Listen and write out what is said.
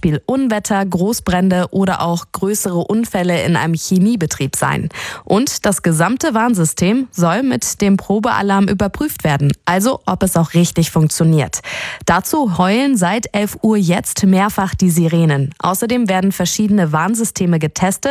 Beispiel Unwetter, Großbrände oder auch größere Unfälle in einem Chemiebetrieb sein. Und das gesamte Warnsystem soll mit dem Probealarm überprüft werden, also ob es auch richtig funktioniert. Dazu heulen seit 11 Uhr jetzt mehrfach die Sirenen. Außerdem werden verschiedene Warnsysteme getestet.